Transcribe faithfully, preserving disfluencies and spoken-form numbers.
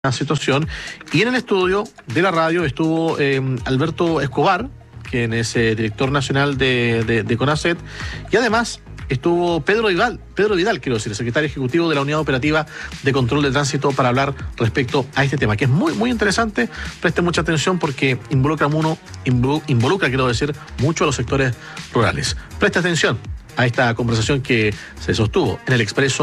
situación. Y en el estudio de la radio estuvo eh, Alberto Escobar, quien es eh, director nacional de, de, de CONACET, y además estuvo Pedro Vidal, Pedro Vidal, quiero decir, secretario ejecutivo de la Unidad Operativa de Control de Tránsito, para hablar respecto a este tema, que es muy, muy interesante. Presten mucha atención porque involucra, uno, involucra, quiero decir, mucho a los sectores rurales. Presta atención a esta conversación que se sostuvo en el Expreso